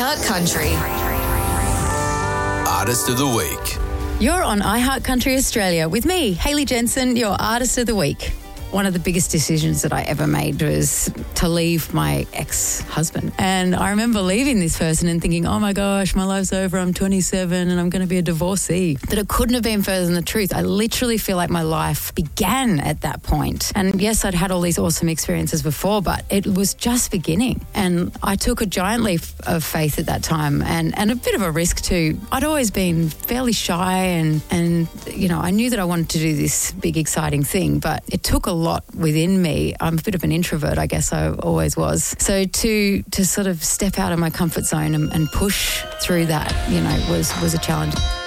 iHeart Country. Artist of the Week. You're on iHeart Country Australia with me, Hayley Jensen, your Artist of the Week. One of the biggest decisions that I ever made was to leave my ex-husband. And I remember leaving this person and thinking, oh my gosh, my life's over, I'm 27 and I'm going to be a divorcee. But it couldn't have been further than the truth. I literally feel like my life began at that point. And yes, I'd had all these awesome experiences before, but it was just beginning. And I took a giant leap of faith at that time and a bit of a risk too. I'd always been fairly shy and you know, I knew that I wanted to do this big, exciting thing, but it took a lot within me. I'm a bit of an introvert, I guess I always was. So to sort of step out of my comfort zone and push through that, you know, was a challenge.